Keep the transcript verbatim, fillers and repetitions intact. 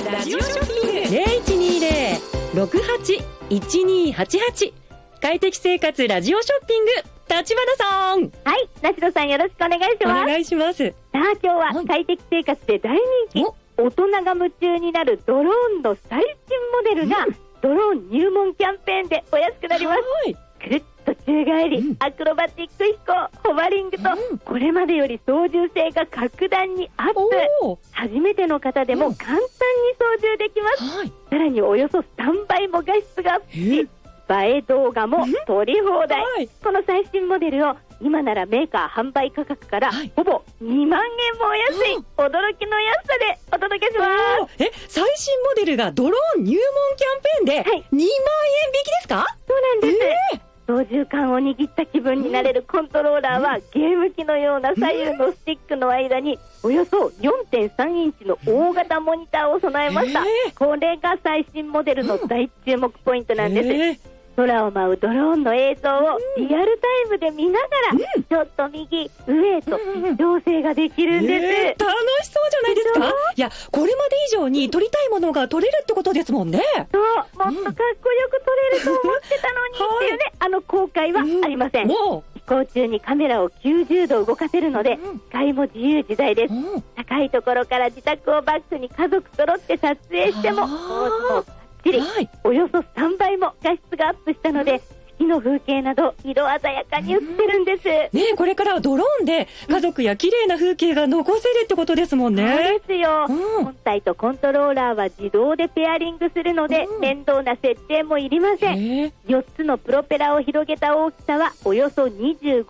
ラジオショッピングゼロいちにゼロ ろくはち いちにはちはち 快適生活ラジオショッピング、立花さん。 はい、梨野さんよろしくお願いします。 お願いします。 さあ今日は快適生活で大人気、大人が夢中になるドローンの最新モデルが、うん、ドローン入門キャンペーンでお安くなります。くるっと宙返り、うん、アクロバティック飛行、ホバリングと、うん、これまでより操縦性が格段にアップ。初めての方でも簡単に操縦できます、うん、さらにおよそさんばいも画質がアップし、映え動画も撮り放題、うん、この最新モデルを今ならメーカー販売価格からほぼにまんえんもお安い、驚きの安さでお届けします。 え、最新モデルがドローン入門キャンペーンでにまんえん引きですか？ そうなんです、えー操縦桿を握った気分になれるコントローラーは、ゲーム機のような左右のスティックの間におよそ よんてんさんインチの大型モニターを備えました、えー、これが最新モデルの大注目ポイントなんです、えー空を舞うドローンの映像をリアルタイムで見ながら、うん、ちょっと右上へと調整ができるんです、 えー、楽しそうじゃないですか。いや、これまで以上に撮りたいものが撮れるってことですもんね。 そう、もっとかっこよく撮れると思ってたのに、うん、っていうね、あの後悔はありません、うん、飛行中にカメラをきゅうじゅうど動かせるので、うん、視界も自由自在です、うん、高いところから自宅をバックに家族揃って撮影してもはい、およそさんばいも画質がアップしたので、四季の風景など色鮮やかに映ってるんです、 うんね、これからはドローンで家族や綺麗な風景が残せるってことですもんね。 そうですよ、うん、本体とコントローラーは自動でペアリングするので、うん、面倒な設定もいりません。よっつのプロペラを広げた大きさはおよそにじゅう